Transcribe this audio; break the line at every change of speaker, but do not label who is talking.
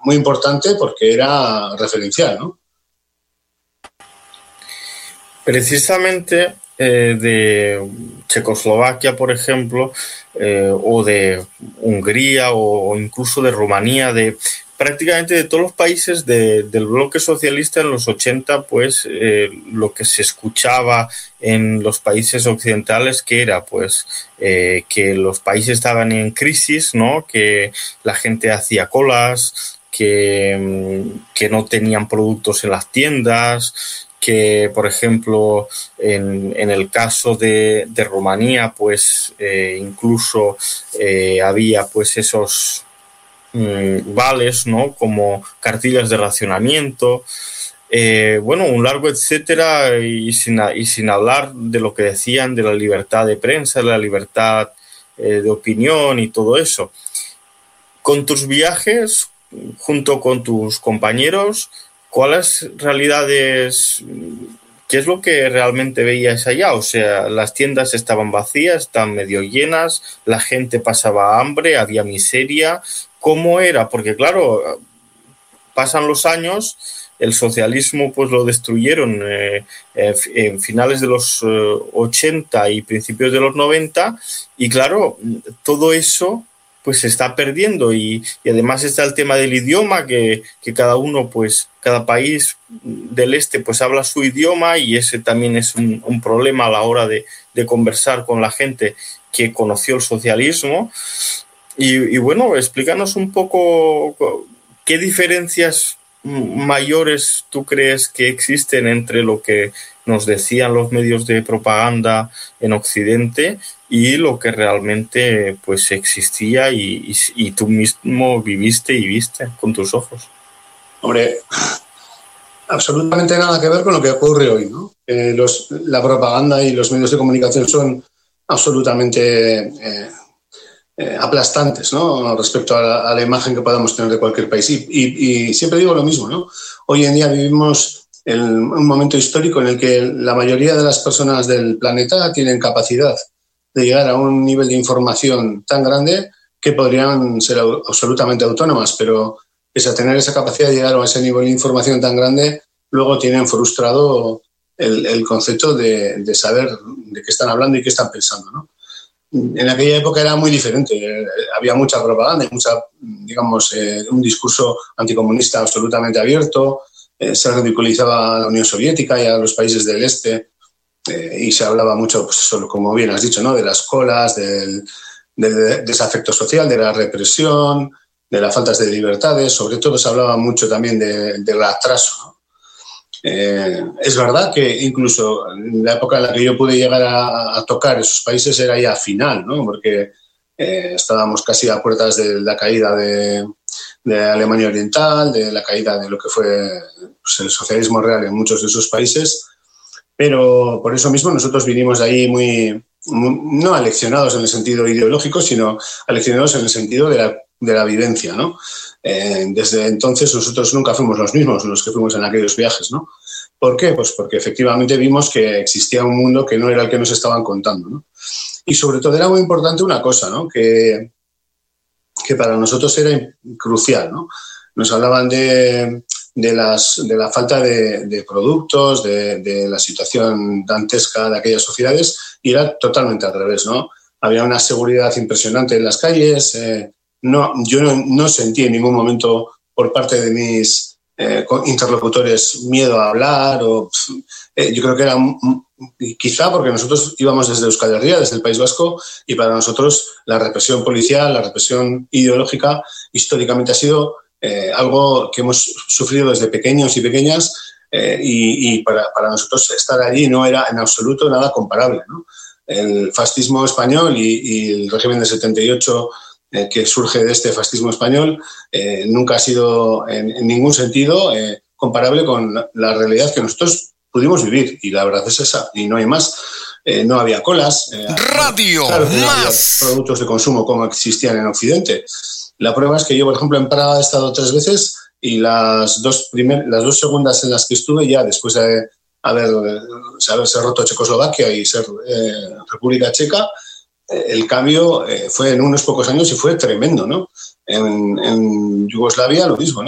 muy importante porque era referencial, ¿no?
Precisamente de Checoslovaquia, por ejemplo, o de Hungría o incluso de Rumanía, de prácticamente de todos los países del bloque socialista en los 80, pues lo que se escuchaba en los países occidentales que era pues que los países estaban en crisis, ¿no? Que la gente hacía colas, que no tenían productos en las tiendas, que por ejemplo en el caso de Rumanía pues incluso había pues esos vales, ¿no? Como cartillas de racionamiento, bueno, un largo etcétera, y sin hablar de lo que decían de la libertad de prensa, de la libertad de opinión y todo eso. Con tus viajes, junto con tus compañeros, ¿cuáles realidades, qué es lo que realmente veías allá? O sea, las tiendas estaban vacías, estaban medio llenas, la gente pasaba hambre, había miseria. ¿Cómo era? Porque claro, pasan los años, el socialismo pues lo destruyeron en finales de los 80 y principios de los 90, y claro, todo eso pues se está perdiendo, y además está el tema del idioma, que cada uno, pues cada país del este pues habla su idioma, y ese también es un problema a la hora de conversar con la gente que conoció el socialismo. Y bueno, explícanos un poco qué diferencias mayores tú crees que existen entre lo que nos decían los medios de propaganda en Occidente y lo que realmente pues existía y tú mismo viviste y viste con tus ojos.
Hombre, absolutamente nada que ver con lo que ocurre hoy, ¿no? La propaganda y los medios de comunicación son absolutamente aplastantes, ¿no? Respecto a la imagen que podamos tener de cualquier país. Y siempre digo lo mismo, ¿no? Hoy en día vivimos en un momento histórico en el que la mayoría de las personas del planeta tienen capacidad de llegar a un nivel de información tan grande que podrían ser absolutamente autónomas, pero pese a tener esa capacidad de llegar a ese nivel de información tan grande, luego tienen frustrado el concepto de saber de qué están hablando y qué están pensando, ¿no? En aquella época era muy diferente, había mucha propaganda y digamos, un discurso anticomunista absolutamente abierto, se ridiculizaba a la Unión Soviética y a los países del este, y se hablaba mucho, pues, solo, como bien has dicho, ¿no? De las colas, del desafecto social, de la represión, de las faltas de libertades. Sobre todo se hablaba mucho también del atraso, ¿no? Es verdad que incluso en la época en la que yo pude llegar a tocar esos países era ya final, ¿no? Porque estábamos casi a puertas de la caída de Alemania Oriental, de la caída de lo que fue, pues, el socialismo real en muchos de esos países, pero por eso mismo nosotros vinimos de ahí no aleccionados en el sentido ideológico, sino aleccionados en el sentido de la vivencia, ¿no? Desde entonces nosotros nunca fuimos los mismos los que fuimos en aquellos viajes, ¿no? ¿Por qué? Pues porque efectivamente vimos que existía un mundo que no era el que nos estaban contando, ¿no? Y sobre todo era muy importante una cosa, ¿no? Que para nosotros era crucial, ¿no? Nos hablaban de la falta de productos, de la situación dantesca de aquellas sociedades, y era totalmente al revés, ¿no? Había una seguridad impresionante en las calles. Yo no sentí en ningún momento por parte de mis interlocutores miedo a hablar. Yo creo que era quizá porque nosotros íbamos desde Euskal Herria, desde el País Vasco, y para nosotros la represión policial, la represión ideológica, históricamente ha sido algo que hemos sufrido desde pequeños y pequeñas, y para nosotros estar allí no era en absoluto nada comparable, ¿no? El fascismo español y el régimen de 78 que surge de este fascismo español nunca ha sido en ningún sentido comparable con la realidad que nosotros pudimos vivir, y la verdad es esa, y no hay más. No había colas,
Radio
claro que no había
Más
productos de consumo como existían en Occidente. La prueba es que yo, por ejemplo, en Praga he estado 3 veces, y las dos segundas en las que estuve, ya después de haberse roto Checoslovaquia y ser República Checa, el cambio fue en unos pocos años y fue tremendo, ¿no? En Yugoslavia lo mismo, ¿no?